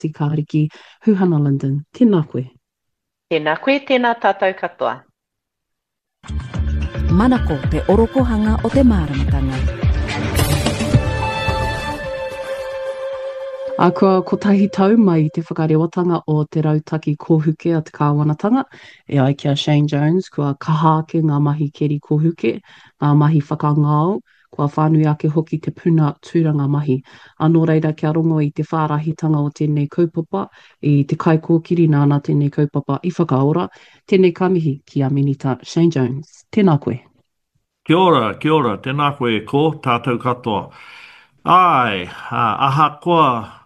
Te Kāriki, Huhana London. Tēnā koe. Tēnā koe, tēnā tātou katoa. Manako te orokohanga o te māramatanga. A kua kotahi tau mai te whakarewatanga o te rautaki kōhuke a te kāwanatanga. E ai kia Shane Jones, kua kahake ngā mahi keri kōhuke, ngā mahi whakangao, kua whānui ake hoki te puna tūranga mahi. Anō reira kia rongo i te whārahitanga o tēnei kaupapa, i te kaikōkiri nāna tēnei kaupapa i whakaora, tēnei kamihi ki a minita Shane Jones. Tēnā koe. Kia ora, tēnā koe ko tātou katoa. Ai, ahakoa,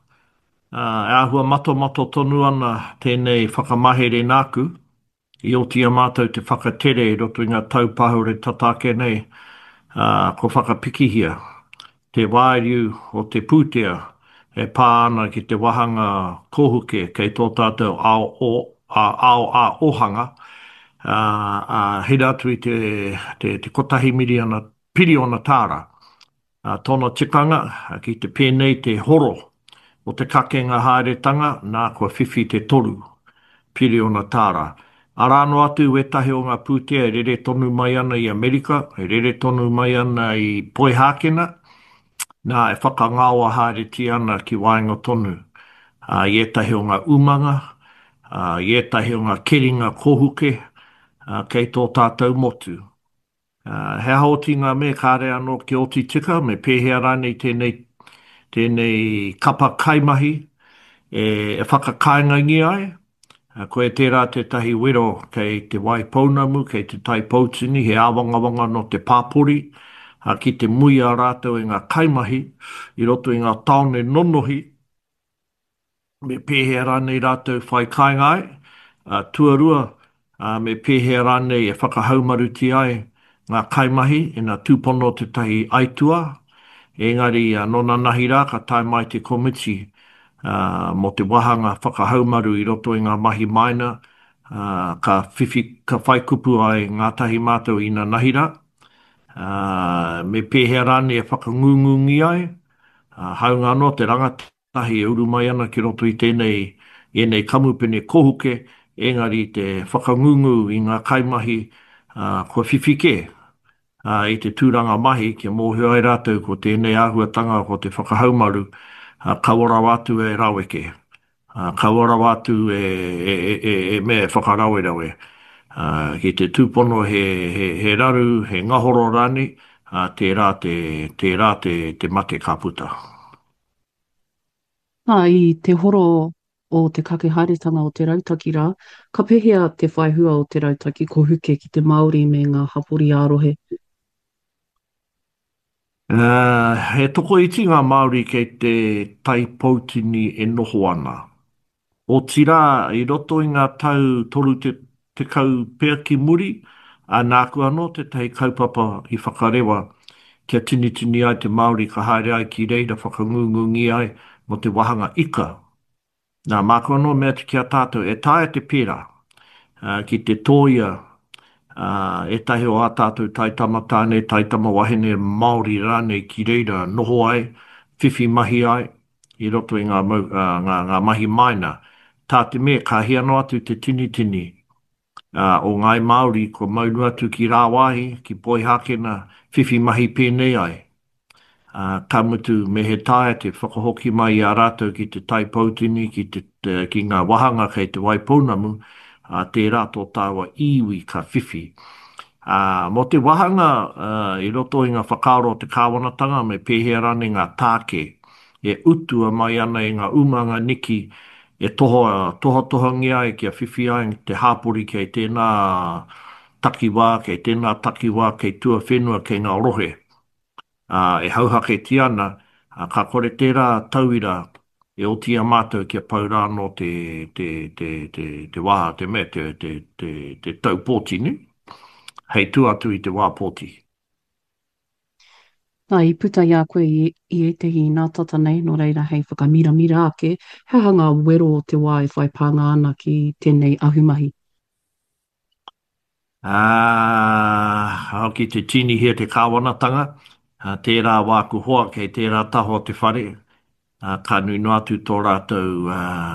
e ahua mato tonu ana tēnei whakamahere nāku, i o tia mātou te whakatere i roto i ngā taupahore tatake nei, ko whakapikihia. Te wāriu o te pūtea e pā ana ki te wahanga kōhuke kei tō tātou ao a ohanga. Hira atu i te kotahi piriona tāra. Tōna tikanga ki te pēnei te horo o te kakenga haeretanga nā kua whiwhi te toru piriona tāra. Arano atu e tahi o ngā pūtea e rere tonu mai ana i Amerika, e rere tonu mai ana i Poihākena, nā e whakangaua haereti ana ki wainga tonu. I etahi o ngā umanga, i etahi o ngā keringa kōhuke, kei tō tātou motu. He haoti ngā me kāre anō ki oti tika, me pēhea rānei tēnei kapa kaimahi, e whakakaingangi ai. Koe tērā te tahi wero kei te waipounamu, kei te tai pautini, he awangawanga no te pāpori, ki te muia rātou i ngā kaimahi, i roto i ngā taone nonohi, me pēhea rānei rātou whai kaingai, tuarua, me pēhea rānei e whakahaumaruti ai ngā kaimahi, e ngā tūpono te tahi aitua, engari nona nahi rā ka tai mai te komiti mo te wahanga whakahaumaru i roto i ngā mahi maina, ka whaikupu ai ngā tahi mātou i ngā nahi rā, me pēhea rānei e whakangungungi ai, haunga no te rangatahi e uru mai ana ki roto i tēnei kamupene kohuke, engari te whakangungu i ngā kaimahi kua whiwhike, i te tūranga mahi kia mōhio ai rātou ko tēnei āhuatanga ko te whakahaumaru, kawara wātu e raweke, kawara wātu e me whakarauerawe. Ki te tūpono he raru, he ngahoro rani, tērā te mate ka puta. I te horo o te kake haeretanga o te rautaki rā, ka pehea te whaihua o te rautaki kōhuke ki te Māori me ngā hapori ārohe. He toko iti ngā Māori kei te taipautini e noho ana. O tira i roto i ngā tau toru te kau pea ki muri, a nāku anō te tahi kaupapa i whakarewa kia tini ai te Māori ka haere ai ki reira whakangungungi ai mo te wahanga ika. Nā māku anō mea te kia tātou e tae te pera ki te tōia e tahi o a tātou taitama tāne, taitama wahine Māori rānei ki reira noho ai, whiwhi mahi ai, i roto i ngā mahi maina. Tā te mea ka hiano atu te tini o ngai Māori ko maunu atu ki Rāwahi, ki Poihākena, whiwhi mahi pēnei ai. Ka mutu me he tae te whakahoki mai a rātou ki te taipautini, ki ngā wahanga kei te waipounamu, tērā tō tāua iwi ka whiwhi. Mo te wahanga i roto i ngā whakaaro o te kāwanatanga me pēhea rane ngā tāke, e utua mai ana i ngā umanga niki, e toha ai kia whiwhi ai te hāpori kei tēnā takiwā, kei tua whenua, kei ngā rohe. E hauhake ti ana, ka kore tērā tauira e o tia mātou kia paura no te waha, te tau pōti, ni? Hei tu atu i te wā pōti. I puta i a koe i etehi nā tata nei, no reira hei whakamira ake, he hanga wero o te wā e whai pānga ana ki tēnei ahumahi. Ki te tini hea te kāwanatanga, tērā wā kuhoa kei tērā taho te whare, ka nui no atu tō rātou